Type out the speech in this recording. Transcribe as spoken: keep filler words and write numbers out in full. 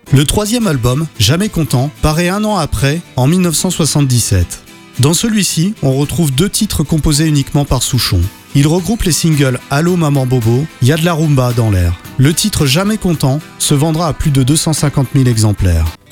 Le troisième album, Jamais content, paraît un an après, en mille neuf cent soixante-dix-sept. Dans celui-ci, on retrouve deux titres composés uniquement par Souchon. Il regroupe les singles Allô Maman Bobo, Y'a de la rumba dans l'air. Le titre Jamais content se vendra à plus de deux cent cinquante mille exemplaires.